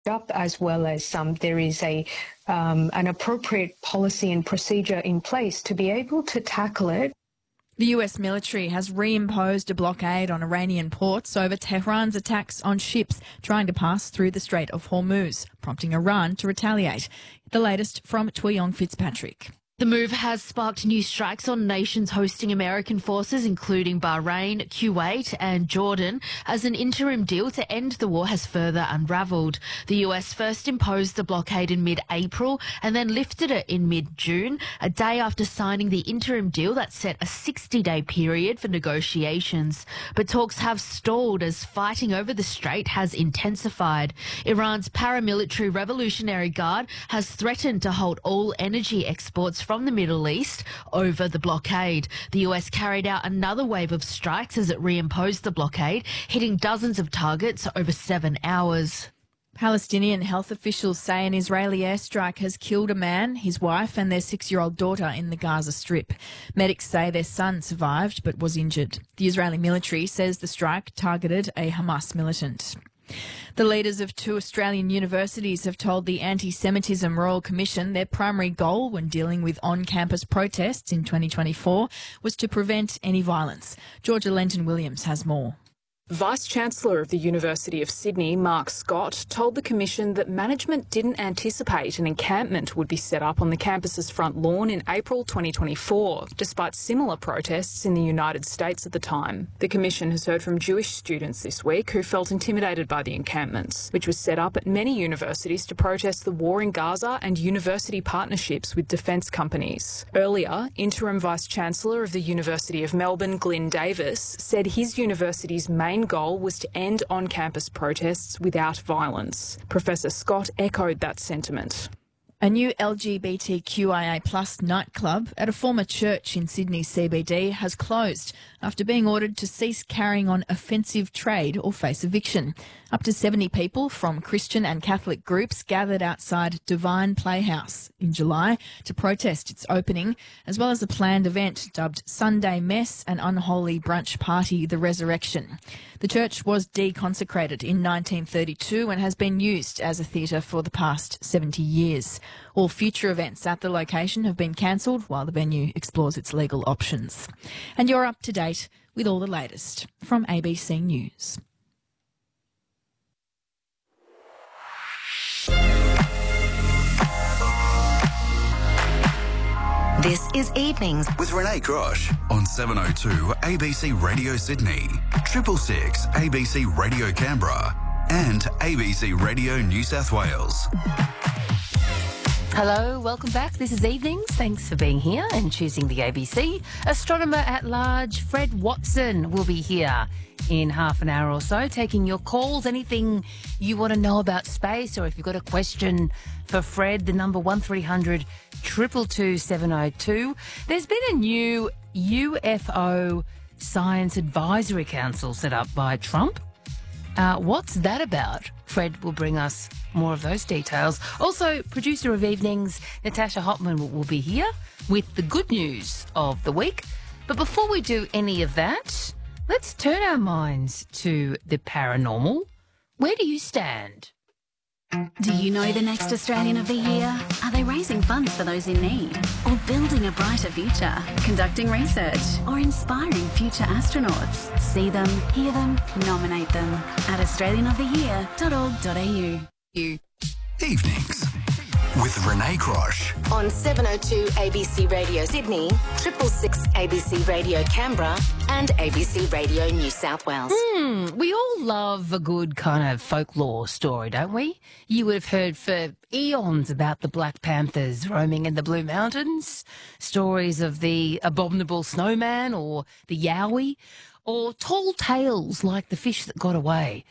up, as well as there is an appropriate policy and procedure in place to be able to tackle it. The US military has reimposed a blockade on Iranian ports over Tehran's attacks on ships trying to pass through the Strait of Hormuz, prompting Iran to retaliate. The latest from Twiyong Fitzpatrick. The move has sparked new strikes on nations hosting American forces, including Bahrain, Kuwait and Jordan, as an interim deal to end the war has further unravelled. The US first imposed the blockade in mid-April and then lifted it in mid-June, a day after signing the interim deal that set a 60-day period for negotiations. But talks have stalled as fighting over the strait has intensified. Iran's paramilitary Revolutionary Guard has threatened to halt all energy exports from the Middle East over the blockade. The US carried out another wave of strikes as it reimposed the blockade, hitting dozens of targets over 7 hours. Palestinian health officials say an Israeli airstrike has killed a man, his wife and their 6-year-old daughter in the Gaza Strip. Medics say their son survived but was injured. The Israeli military says the strike targeted a Hamas militant. The leaders of 2 Australian universities have told the Anti-Semitism Royal Commission their primary goal when dealing with on-campus protests in 2024 was to prevent any violence. Georgia Lenton-Williams has more. Vice-Chancellor of the University of Sydney, Mark Scott, told the Commission that management didn't anticipate an encampment would be set up on the campus's front lawn in April 2024, despite similar protests in the United States at the time. The Commission has heard from Jewish students this week who felt intimidated by the encampments, which was set up at many universities to protest the war in Gaza and university partnerships with defence companies. Earlier, Interim Vice-Chancellor of the University of Melbourne, Glyn Davis, said his university's main goal was to end on-campus protests without violence. Professor Scott echoed that sentiment. A new LGBTQIA plus nightclub at a former church in Sydney's CBD has closed after being ordered to cease carrying on offensive trade or face eviction. Up to 70 people from Christian and Catholic groups gathered outside Divine Playhouse in July to protest its opening, as well as a planned event dubbed Sunday Mess and Unholy Brunch Party The Resurrection. The church was deconsecrated in 1932 and has been used as a theatre for the past 70 years. All future events at the location have been cancelled while the venue explores its legal options. And you're up to date with all the latest from ABC News. This is Evenings with Renee Grosh on 702 ABC Radio Sydney, 666 ABC Radio Canberra and ABC Radio New South Wales. Hello, welcome back. This is Evenings. Thanks for being here and choosing the ABC. Astronomer at large Fred Watson will be here in half an hour or so, taking your calls, anything you want to know about space, or if you've got a question for Fred, the number 1300 222 702. There's been a new UFO Science Advisory Council set up by Trump. What's that about? Fred will bring us more of those details. Also, producer of Evenings, Natasha Hopman, will be here with the good news of the week. But before we do any of that, let's turn our minds to the paranormal. Where do you stand? Do you know the next Australian of the Year? Are they raising funds for those in need? Or building a brighter future? Conducting research? Or inspiring future astronauts? See them, hear them, nominate them at australianoftheyear.org.au. Evenings with Renee Grosh On 702 ABC Radio Sydney, 666 ABC Radio Canberra and ABC Radio New South Wales. We all love a good kind of folklore story, don't we? You would have heard for eons about the Black Panthers roaming in the Blue Mountains, stories of the abominable snowman or the Yowie, or tall tales like the fish that got away.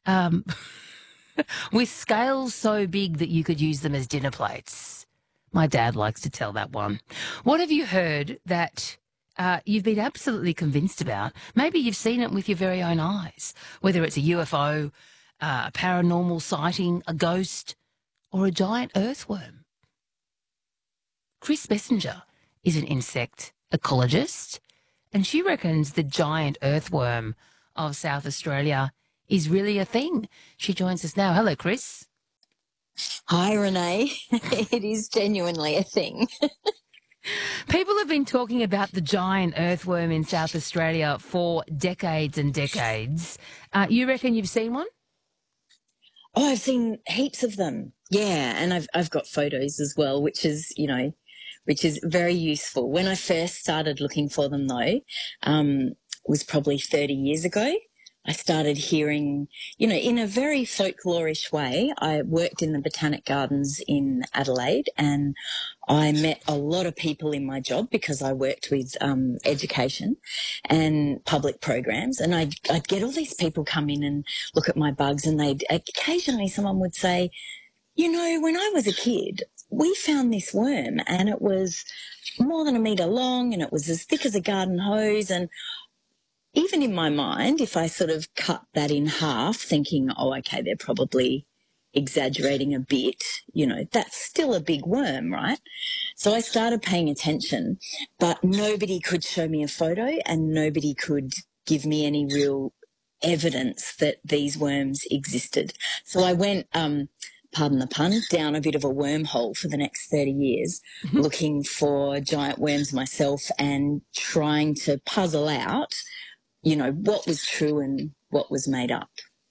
With scales so big that you could use them as dinner plates. My dad likes to tell that one. What have you heard that you've been absolutely convinced about? Maybe you've seen it with your very own eyes, whether it's a UFO, a paranormal sighting, a ghost, or a giant earthworm. Chris Messenger is an insect ecologist, and she reckons the giant earthworm of South Australia is really a thing. She joins us now. Hello, Chris. Hi, Renee. It is genuinely a thing. People have been talking about the giant earthworm in South Australia for decades and decades. You reckon you've seen one? Oh, I've seen heaps of them. Yeah, and I've got photos as well, which is, which is very useful. When I first started looking for them, though, was probably 30 years ago. I started hearing, in a very folklorish way. I worked in the Botanic Gardens in Adelaide, and I met a lot of people in my job because I worked with education and public programs, and I'd get all these people come in and look at my bugs, and occasionally someone would say, when I was a kid, we found this worm and it was more than a metre long and it was as thick as a garden hose. And even in my mind, if I sort of cut that in half, thinking, oh, okay, they're probably exaggerating a bit, that's still a big worm, right? So I started paying attention, but nobody could show me a photo and nobody could give me any real evidence that these worms existed. So I went, pardon the pun, down a bit of a wormhole for the next 30 years, looking for giant worms myself and trying to puzzle out what was true and what was made up.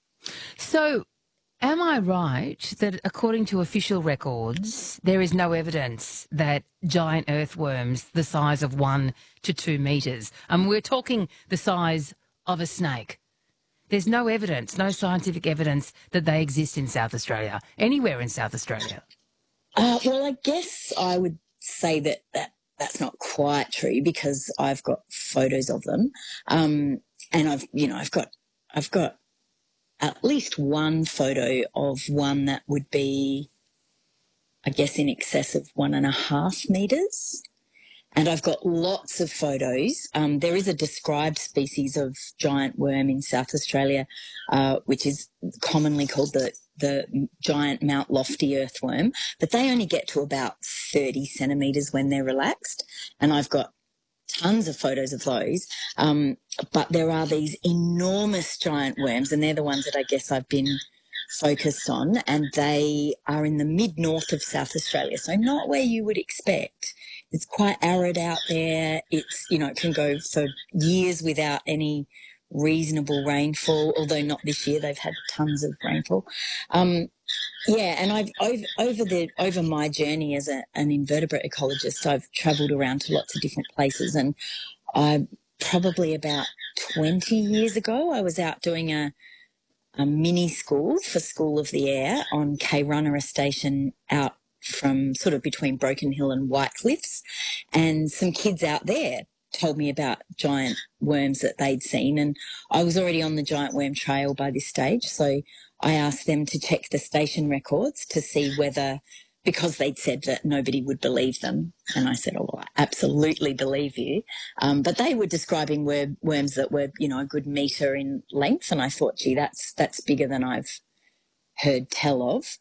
So am I right that according to official records, there is no evidence that giant earthworms the size of 1 to 2 metres, we're talking the size of a snake, there's no evidence, no scientific evidence that they exist in South Australia, anywhere in South Australia? Well, I guess I would say that's not quite true because I've got photos of them, and I've got at least one photo of one that would be, I guess, in excess of 1.5 metres. And I've got lots of photos. There is a described species of giant worm in South Australia, which is commonly called the giant Mount Lofty earthworm, but they only get to about 30 centimetres when they're relaxed. And I've got tons of photos of those. But there are these enormous giant worms, and they're the ones that I guess I've been focused on, and they are in the mid-north of South Australia, so not where you would expect. It's quite arid out there. It's, it can go for years without any reasonable rainfall, although not this year. They've had tons of rainfall. And I've over my journey as an invertebrate ecologist, I've travelled around to lots of different places, and I probably about 20 years ago, I was out doing a mini school for School of the Air on Kayrunnerra Station out from sort of between Broken Hill and Whitecliffs, and some kids out there told me about giant worms that they'd seen, and I was already on the giant worm trail by this stage, so I asked them to check the station records to see whether, because they'd said that nobody would believe them, and I said, oh, well, I absolutely believe you, but they were describing worms that were, a good metre in length, and I thought, gee, that's bigger than I've heard tell of.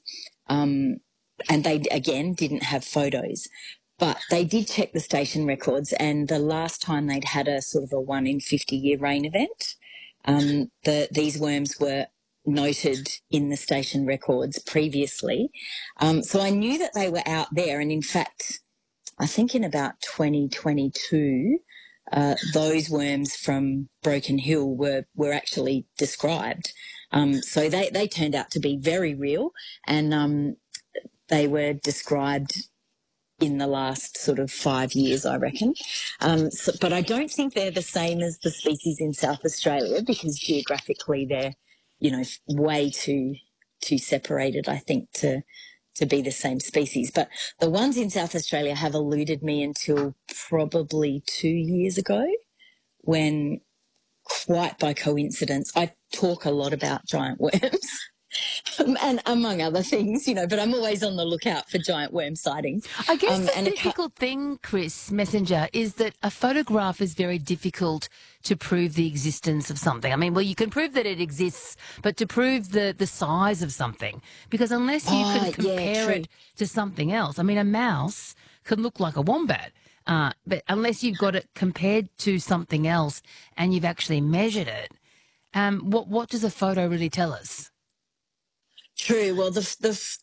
And they, again, didn't have photos. But they did check the station records, and the last time they'd had a sort of a 1 in 50-year rain event, these worms were noted in the station records previously. So I knew that they were out there, and in fact, I think in about 2022, those worms from Broken Hill were actually described. So they turned out to be very real, and they were described in the last sort of 5 years, I reckon. But I don't think they're the same as the species in South Australia because geographically they're, way too separated, I think, to be the same species. But the ones in South Australia have eluded me until probably 2 years ago when, quite by coincidence, I talk a lot about giant worms. And among other things, but I'm always on the lookout for giant worm sightings. I guess the difficult thing, Chris Messenger, is that a photograph is very difficult to prove the existence of something. I mean, well, you can prove that it exists, but to prove the size of something, because unless you can compare it to something else, I mean, a mouse can look like a wombat, but unless you've got it compared to something else and you've actually measured it, what does a photo really tell us? True. Well, the